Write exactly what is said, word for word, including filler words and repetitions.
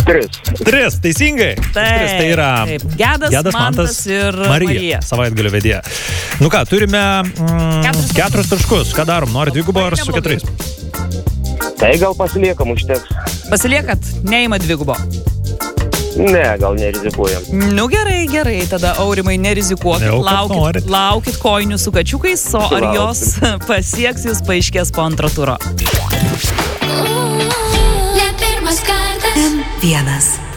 Tris. Tris, teisingai. Taip, Tris, tai yra taip. Gedas, Gedas, Mantas ir Marija. Marija. Savaitgalio vedėja. Nu ką, turime mm, Keturis keturis taškus. Ką darom? Norit dvigubo ar su neblogai. keturiais? Tai gal pasiliekam užteks. Pasiliekat, neima dvigubo. Ne, gal nerizikuojam. Nu gerai, gerai, tada Aurimai nerizikuokit, Jau, kad laukit, norit. laukit kojinių su kačiukais, o ar jos pasieks, jūs paaiškės po antro turo. Ne pirmas kartas. M vienas.